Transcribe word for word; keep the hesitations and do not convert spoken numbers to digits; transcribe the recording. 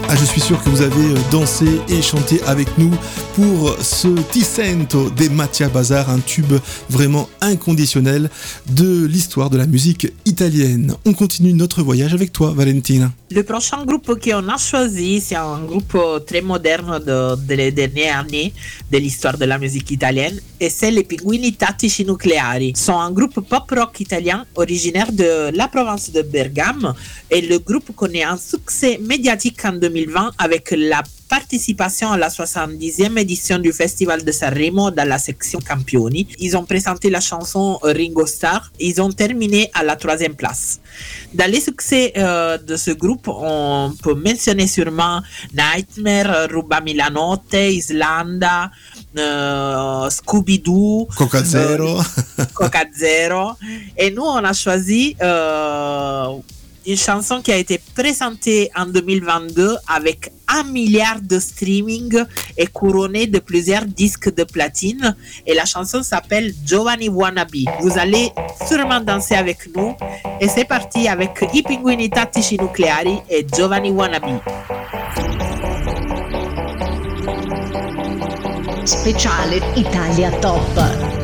Ah, je suis sûr que vous avez dansé et chanté avec nous pour ce Ti sento de Mattia Bazar, un tube vraiment inconditionnel de l'histoire de la musique italienne. On continue notre voyage avec toi, Valentina. Le prochain groupe qu'on a choisi, c'est un groupe très moderne de, de les dernières années de l'histoire de la musique italienne, et c'est les Pinguini Tattici Nucleari. Ils sont un groupe pop-rock italien originaire de la province de Bergame, et le groupe connaît un succès médiatique en deux mille vingt avec la participation à la soixante-dixième édition du Festival de Sanremo dans la section Campioni. Ils ont présenté la chanson Ringo Starr. Ils ont terminé à la troisième place. Dans les succès euh, de ce groupe, on peut mentionner sûrement Nightmare, Rubami la notte, Islanda, euh, Scooby-Doo, Coca Zero. Euh, Coca Zero. Et nous, on a choisi euh, une chanson qui a été présentée en deux mille vingt-deux avec un milliard de streaming et couronnée de plusieurs disques de platine. Et la chanson s'appelle Giovanni Wannabe. Vous allez sûrement danser avec nous. Et c'est parti avec I Pinguini Tattici Nucleari et Giovanni Wannabe. Speciale Italia Top.